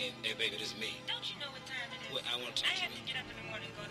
Hey, baby, this is me. Don't you know what time it is? Well, I want to talk I to have you. to get up in the morning and go